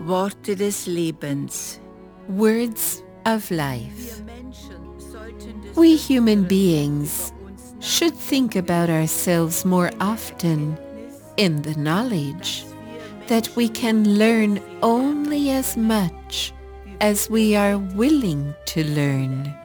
Worte des Lebens. Words of life. We human beings should think about ourselves more often in the knowledge that we can learn only as much as we are willing to learn.